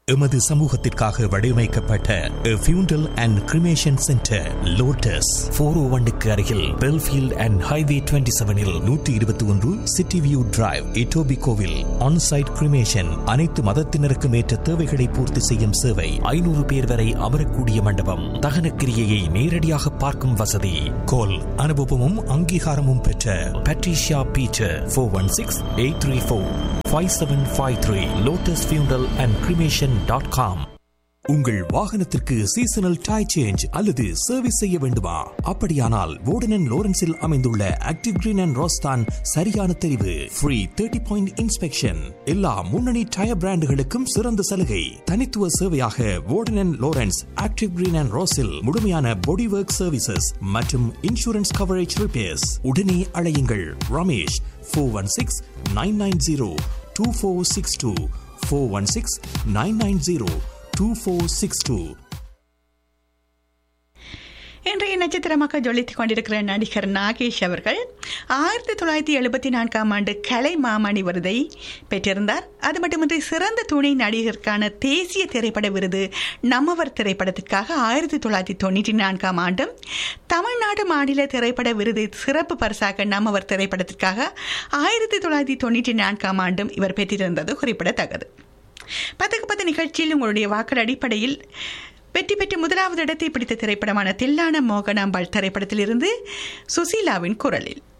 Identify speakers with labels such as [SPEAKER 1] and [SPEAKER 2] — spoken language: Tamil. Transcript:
[SPEAKER 1] எமது சமூகத்திற்காக வடிவமைக்கப்பட்ட ஃபியூண்டல் அண்ட் கிரிமேஷன் சென்டர் லோட்டஸ் 401க்கு அருகில் Belfield and highway 27 121 city view drive இட்டோபிகோவில் on-site cremation. அனைத்து மதத்தினருக்கும் ஏற்ற தேவைகளை பூர்த்தி செய்யும் சேவை. 500 பேர் வரை அமரக்கூடிய மண்டபம். தகன கிரியையை நேரடியாக பார்க்கும் வசதி. கோல் அனுபவமும் அங்கீகாரமும் பெற்ற பட்ரிஷியா பீட்டர் 416-834-5753 lotusfunerallandcremation.com. உங்கள் வாகனத்திற்கு சீசனல் டயர் சேஞ்ச் அல்லது சர்வீஸ் செய்ய வேண்டுமா? அப்படியானால் வோர்டன் அண்ட் லோரன்ஸில் அமைந்துள்ள ஆக்டிவ் கிரீன் அண்ட் ரோஸ்தான் சரியான தெரிவு. Free 30 point inspection. எல்லா முன்னணி டயர் பிராண்டுகளுக்கும் சிறந்த சலுகை. தனித்துவ சேவையாக வோர்டன் and Lawrence active green and ரோஸில் முழுமையான பாடி ஒர்க் சர்வீசஸ் மற்றும் இன்சூரன்ஸ் கவரேஜ் ரிப்பேர்ஸ். உடனே அழையுங்கள் ரமேஷ் 416-990-2462 416-990-2462.
[SPEAKER 2] இன்றைய நட்சத்திரமாக ஜொலித்துக் கொண்டிருக்கிற நடிகர் நாகேஷ் அவர்கள் 1974 ஆண்டு கலை மாமணி விருதை பெற்றிருந்தார். அது மட்டுமின்றி சிறந்த துணை நடிகருக்கான தேசிய திரைப்பட விருது நம்மவர் திரைப்படத்திற்காக 1994 ஆண்டும், தமிழ்நாடு மாநில திரைப்பட விருது சிறப்பு பரிசாக நம்மவர் திரைப்படத்திற்காக 1994 ஆண்டும் இவர் பெற்றிருந்தது குறிப்பிடத்தக்கது. 10க்கு 10 நிகழ்ச்சியில் உங்களுடைய வாக்கள் அடிப்படையில் வெற்றி பெற்று முதலாவது இடத்தை பிடித்த திரைப்படமான தில்லான மோகனாம்பாள் திரைப்படத்திலிருந்து சுசீலாவின் குரலில்